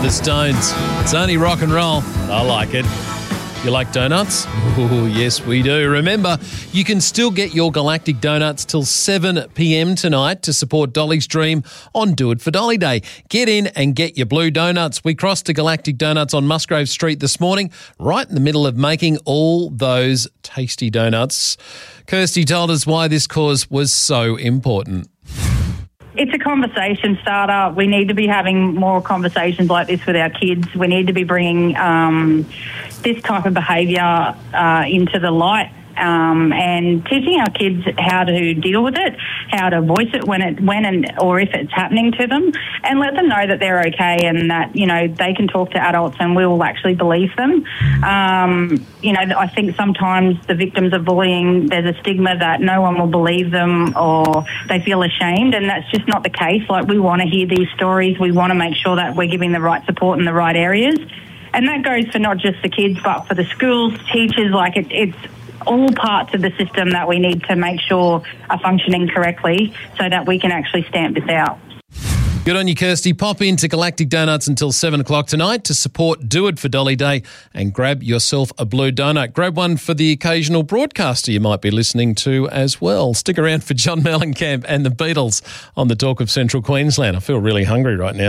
the Stones. It's only rock and roll. I like it. You like donuts? Oh, yes, we do. Remember, you can still get your Galactic Donuts till 7 p.m. tonight to support Dolly's dream on Do It for Dolly Day. Get in and get your blue donuts. We crossed to Galactic Donuts on Musgrave Street this morning, right in the middle of making all those tasty donuts. Kirsty told us why this cause was so important. It's a conversation starter. We need to be having more conversations like this with our kids. We need to be bringing this type of behaviour into the light and teaching our kids how to deal with it, how to voice it when or if it's happening to them, and let them know that they're okay and that, you know, they can talk to adults and we will actually believe them. I think sometimes the victims of bullying, there's a stigma that no one will believe them or they feel ashamed, and that's just not the case. Like, we want to hear these stories. We want to make sure that we're giving the right support in the right areas. And that goes for not just the kids, but for the schools, teachers. Like, it's all parts of the system that we need to make sure are functioning correctly so that we can actually stamp this out. Good on you, Kirsty. Pop into Galactic Donuts until 7 o'clock tonight to support Do It for Dolly Day and grab yourself a blue donut. Grab one for the occasional broadcaster you might be listening to as well. Stick around for John Mellencamp and the Beatles on the Talk of Central Queensland. I feel really hungry right now.